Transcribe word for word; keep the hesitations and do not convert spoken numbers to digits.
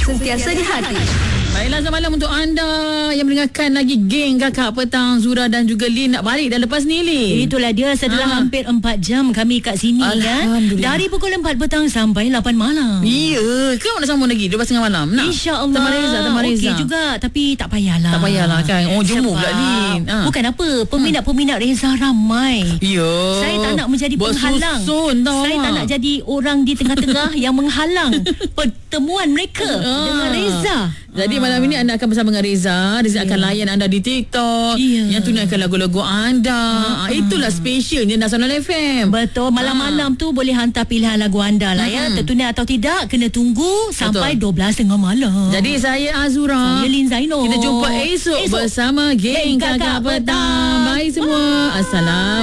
sentiasa di hati. Baiklah, selamat malam untuk anda yang mendengarkan lagi geng Kakak Petang. Zura dan juga Lin nak balik dah lepas ni, Lin. Itulah dia, setelah ha. hampir empat jam kami kat sini kan. Dari pukul empat petang sampai lapan malam. Ya, kau nak sambung lagi dua belas tengah malam? Nak? InsyaAllah. Tamar Reza, Tamar Reza. Okey juga, tapi tak payahlah. Tak payahlah kan. Oh, jumpa pula, Lin. Ha. Bukan apa, peminat-peminat Reza ramai. Ya. Saya tak nak menjadi penghalang. Tau, Saya tak nak jadi orang di tengah-tengah yang menghalang pertemuan mereka ha. dengan Reza. Jadi malam ini anda akan bersama dengan Reza. Reza yeah. akan layan anda di TikTok. Yeah. Yang tunaikan lagu-lagu anda. Uh-huh. Itulah specialnya Nasional F M. Betul. Malam-malam uh. tu boleh hantar pilihan lagu anda lah uh-huh. ya. Tertunai atau tidak, kena tunggu sampai dua belas tengah malam. Jadi saya Azura. Saya Lin Zainal. Kita jumpa esok, esok. bersama geng Kakak Petang. Bye semua. Assalamualaikum.